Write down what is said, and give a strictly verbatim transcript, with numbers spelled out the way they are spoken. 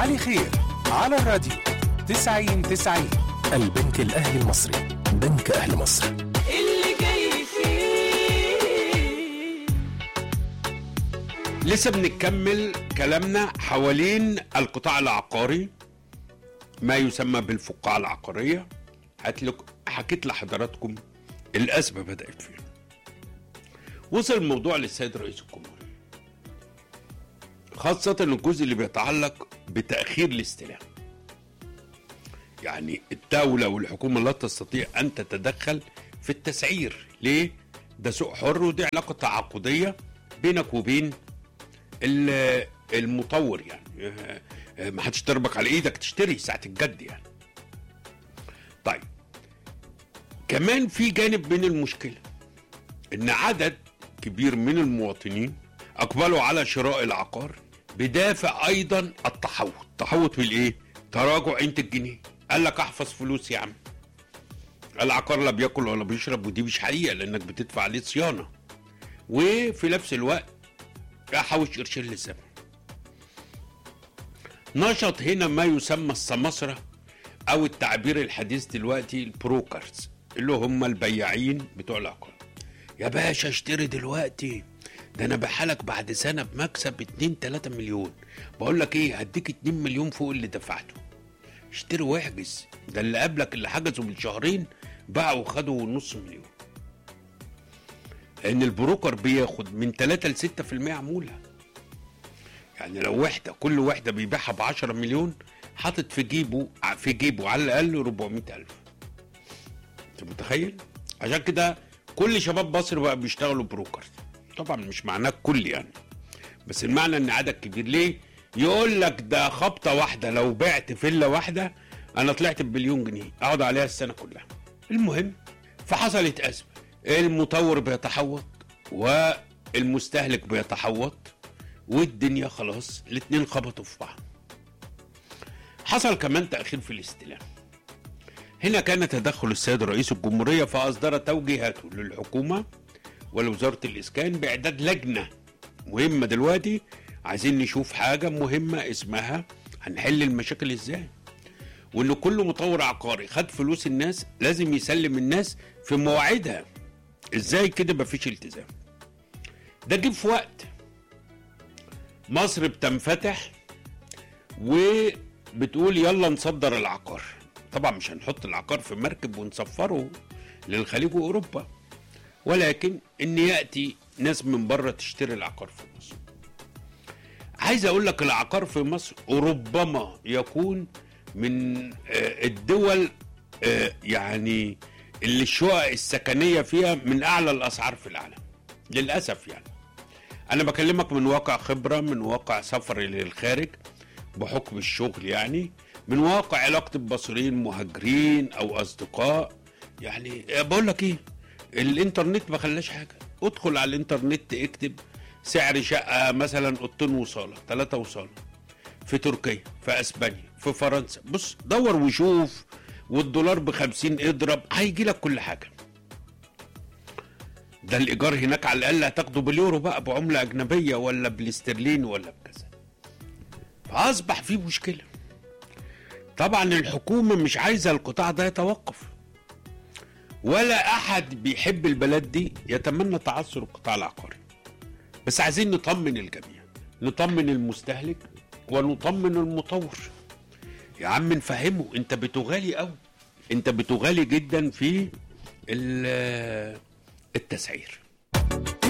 علي خير على الراديو تسعين تسعين. البنك الأهلي المصري، بنك أهل مصر. اللي جاي فيه. لسه بنكمل كلامنا حوالين القطاع العقاري، ما يسمى بالفقاعة العقارية. حكيت لحضراتكم الأزمة بدأت فين. وصل الموضوع للسيد رئيس الجمهورية، خاصة الجزء اللي بيتعلق بتأخير الاستلام. يعني الدولة والحكومة لا تستطيع أن تتدخل في التسعير. ليه؟ ده سوق حر، ودي علاقة تعاقدية بينك وبين المطور. يعني ما حدش تربك على ايدك تشتري ساعة الجد يعني. طيب كمان في جانب من المشكلة، ان عدد كبير من المواطنين اقبلوا على شراء العقار بدافع ايضا التحوط. تحوط من ايه؟ تراجع قيمة الجنيه. قال لك احفظ فلوس يا عم، العقار لا بياكل ولا بيشرب، ودي مش حقيقة لانك بتدفع عليه صيانة، وفي نفس الوقت احوش قرشين للزمن. نشط هنا ما يسمى السماسرة، او التعبير الحديث دلوقتي البروكرز، اللي هم البياعين بتوع العقار. يا باشا اشتري دلوقتي، ده انا بحالك بعد سنة بمكسب اتنين تلاتة مليون. بقول لك ايه، هديك اتنين مليون فوق اللي دفعته، اشتري واحجز. ده اللي قبلك اللي حجزوا من شهرين باعوا وخدوا نص مليون. لان البروكر بياخد من تلاتة لستة في المية عمولة. يعني لو وحدة كل وحدة بيبيعها بعشرة مليون، حاطط في جيبه في جيبه على الاقل ربعمية الف. انت متخيل؟ عشان كده كل شباب مصر بقى بيشتغلوا بروكر. طبعا مش معناه الكل يعني، بس المعنى ان عدد كبير. ليه؟ يقول لك ده خبطه واحده، لو بعت فيلا واحده انا طلعت بمليون جنيه اقعد عليها السنه كلها. المهم، فحصلت ازمه، المطور بيتحوط والمستهلك بيتحوط، والدنيا خلاص الاتنين خبطوا في بعض. حصل كمان تاخير في الاستلام. هنا كان تدخل السيد رئيس الجمهورية، فأصدر توجيهاته للحكومة ولوزارة الإسكان بإعداد لجنة مهمة. دلوقتي عايزين نشوف حاجة مهمة اسمها هنحل المشاكل ازاي، وإن كل مطور عقاري خد فلوس الناس لازم يسلم الناس في مواعيدها. ازاي كده مفيش التزام؟ ده جه في وقت مصر بتنفتح وبتقول يلا نصدر العقار. طبعا مش هنحط العقار في مركب ونسفره للخليج واوروبا، ولكن ان ياتي ناس من بره تشتري العقار في مصر. عايز اقول لك العقار في مصر ربما يكون من الدول يعني اللي الشقق السكنيه فيها من اعلى الاسعار في العالم للاسف. يعني انا بكلمك من واقع خبره، من واقع سفري للخارج بحكم الشغل، يعني من واقع علاقتي بمصريين مهاجرين او اصدقاء. يعني بقول لك ايه، الانترنت ما خلاش حاجه. ادخل على الانترنت اكتب سعر شقه مثلا اوضتين وصاله، ثلاثه وصاله في تركيا، في اسبانيا، في فرنسا. بص دور وشوف، والدولار بخمسين اضرب، هيجي لك كل حاجه. ده الايجار هناك على الاقل هتاخده باليورو بقى، بعمله اجنبيه ولا بالاسترليني ولا بكذا. فاصبح في مشكله. طبعا الحكومة مش عايزة القطاع ده يتوقف، ولا أحد بيحب البلد دي يتمنى تعثر القطاع العقاري، بس عايزين نطمن الجميع، نطمن المستهلك ونطمن المطور. يا عم نفهمه انت بتغالي قوي، انت بتغالي جدا في التسعير.